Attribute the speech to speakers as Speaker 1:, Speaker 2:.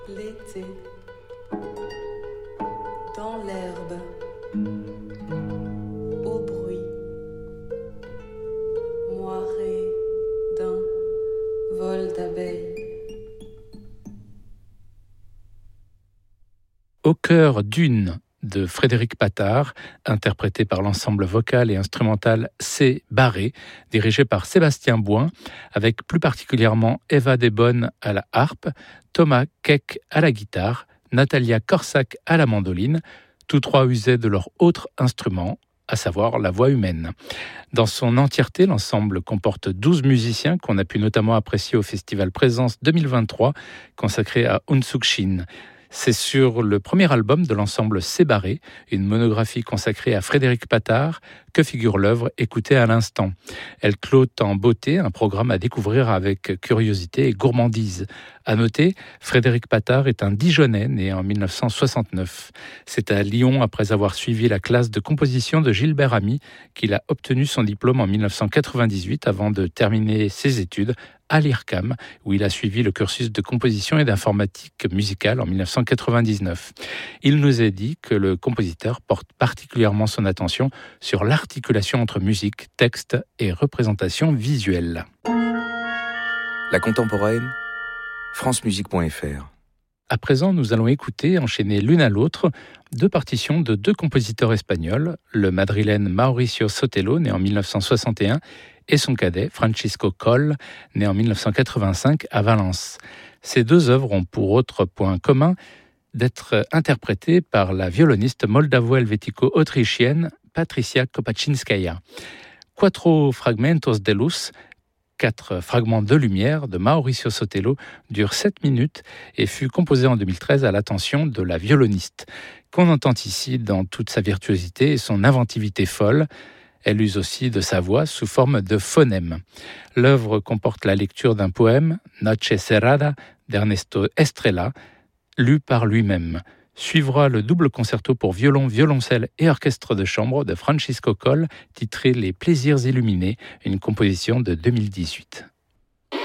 Speaker 1: L'été, dans l'herbe, au bruit, moiré d'un vol d'abeilles.
Speaker 2: Au cœur d'une de Frédéric Pattard, interprété par l'ensemble vocal et instrumental C. Barré, dirigé par Sébastien Bouin, avec plus particulièrement Eva Desbonnes à la harpe, Thomas Keck à la guitare, Natalia Corsac à la mandoline, tous trois usaient de leur autre instrument, à savoir la voix humaine. Dans son entièreté, l'ensemble comporte 12 musiciens qu'on a pu notamment apprécier au Festival Présence 2023, consacré à Aung Suu Kyi. C'est sur le premier album de l'ensemble Sébarré, une monographie consacrée à Frédéric Pattard, que figure l'œuvre écoutée à l'instant. Elle clôt en beauté un programme à découvrir avec curiosité et gourmandise. À noter, Frédéric Pattard est un Dijonnais né en 1969. C'est à Lyon, après avoir suivi la classe de composition de Gilbert Ami, qu'il a obtenu son diplôme en 1998 avant de terminer ses études à l'IRCAM, où il a suivi le cursus de composition et d'informatique musicale en 1999. Il nous a dit que le compositeur porte particulièrement son attention sur l'articulation entre musique, texte et représentation visuelle.
Speaker 3: La contemporaine, francemusique.fr.
Speaker 2: À présent, nous allons écouter, enchaîner l'une à l'autre, deux partitions de deux compositeurs espagnols, le madrilène Mauricio Sotelo, né en 1961, et son cadet, Francisco Coll, né en 1985 à Valence. Ces deux œuvres ont pour autre point commun d'être interprétées par la violoniste moldavo-helvético-autrichienne Patricia Kopaczynskaja. Quattro fragmentos de luz, 4 fragments de lumière de Mauricio Sotelo dure 7 minutes et fut composé en 2013 à l'attention de la violoniste, qu'on entend ici dans toute sa virtuosité et son inventivité folle. Elle use aussi de sa voix sous forme de phonème. L'œuvre comporte la lecture d'un poème, Noche Cerrada, d'Ernesto Estrella, lu par lui-même. Suivra le double concerto pour violon, violoncelle et orchestre de chambre de Francisco Coll, titré Les Plaisirs illuminés, une composition de 2018.